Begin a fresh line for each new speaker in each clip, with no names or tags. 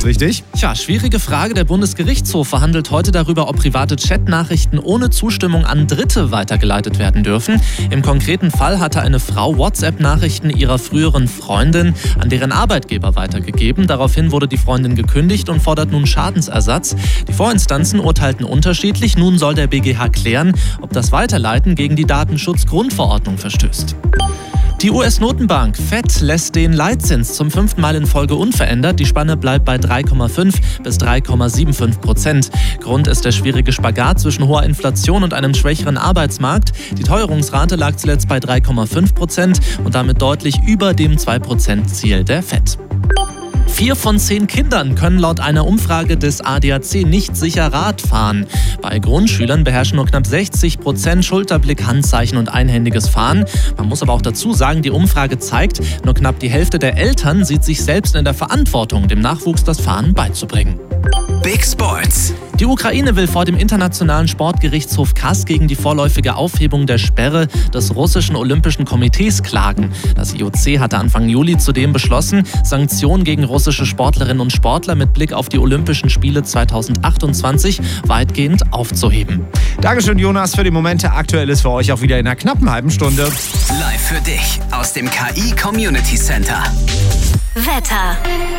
wichtig?
Tja, schwierige Frage. Der Bundesgerichtshof verhandelt heute darüber, ob private Chatnachrichten ohne Zustimmung an Dritte weitergeleitet werden dürfen. Im konkreten Fall hatte eine Frau WhatsApp-Nachrichten ihrer früheren Freundin an deren Arbeitgeber weitergegeben. Daraufhin wurde die Freundin gekündigt und fordert nun Schadensersatz. Die Vorinstanzen urteilten unterschiedlich. Nun soll der BGH klären, ob das Weiterleiten gegen die Datenschutzgrundverordnung verstößt. Die US-Notenbank FED lässt den Leitzins zum 5. Mal in Folge unverändert. Die Spanne bleibt bei 3,5 bis 3,75%. Grund ist der schwierige Spagat zwischen hoher Inflation und einem schwächeren Arbeitsmarkt. Die Teuerungsrate lag zuletzt bei 3,5% und damit deutlich über dem 2%-Ziel der FED. 4 von 10 Kindern können laut einer Umfrage des ADAC nicht sicher Rad fahren. Bei Grundschülern beherrschen nur knapp 60% Schulterblick, Handzeichen und einhändiges Fahren. Man muss aber auch dazu sagen, die Umfrage zeigt, nur knapp die Hälfte der Eltern sieht sich selbst in der Verantwortung, dem Nachwuchs das Fahren beizubringen.
Big Sports.
Die Ukraine will vor dem Internationalen Sportgerichtshof CAS gegen die vorläufige Aufhebung der Sperre des russischen Olympischen Komitees klagen. Das IOC hatte Anfang Juli zudem beschlossen, Sanktionen gegen russische Sportlerinnen und Sportler mit Blick auf die Olympischen Spiele 2028 weitgehend aufzuheben.
Dankeschön, Jonas, für die Momente. Aktuell ist für euch auch wieder in einer knappen halben Stunde.
Live für dich aus dem KI Community Center.
Wetter.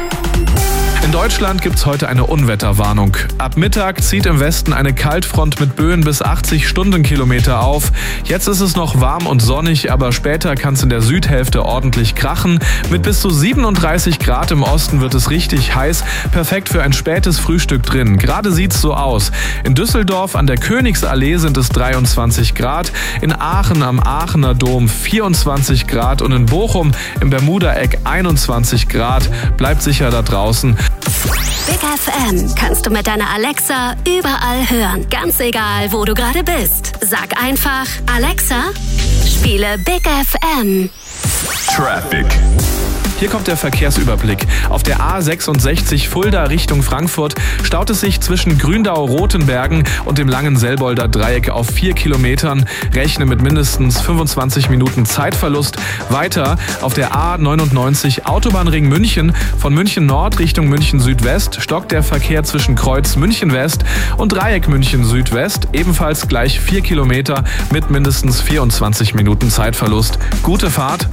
In Deutschland gibt's heute eine Unwetterwarnung. Ab Mittag zieht im Westen eine Kaltfront mit Böen bis 80 Stundenkilometer auf. Jetzt ist es noch warm und sonnig, aber später kann es in der Südhälfte ordentlich krachen. Mit bis zu 37 Grad im Osten wird es richtig heiß. Perfekt für ein spätes Frühstück drin. Gerade sieht's so aus. In Düsseldorf an der Königsallee sind es 23 Grad. In Aachen am Aachener Dom 24 Grad. Und in Bochum im Bermuda-Eck 21 Grad. Bleibt sicher da draußen.
Big FM kannst du mit deiner Alexa überall hören. Ganz egal, wo du gerade bist. Sag einfach, Alexa, spiele Big FM.
Traffic. Hier kommt der Verkehrsüberblick. Auf der A66 Fulda Richtung Frankfurt staut es sich zwischen Gründau-Rotenbergen und dem langen Selbolder Dreieck auf 4 Kilometern. Rechne mit mindestens 25 Minuten Zeitverlust. Weiter auf der A99 Autobahnring München von München Nord Richtung München Südwest stockt der Verkehr zwischen Kreuz München West und Dreieck München Südwest. Ebenfalls gleich 4 Kilometer mit mindestens 24 Minuten Zeitverlust. Gute Fahrt.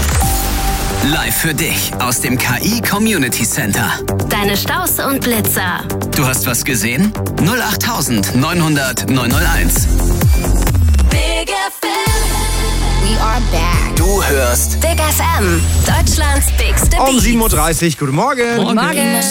Live für dich aus dem KI Community Center.
Deine Staus und Blitzer.
Du hast was gesehen? 08900 901.
Big FM. We are back.
Du hörst
Big FM. Deutschlands bigste
Um
Beats.
7.30 Uhr. Guten Morgen.
Guten Morgen.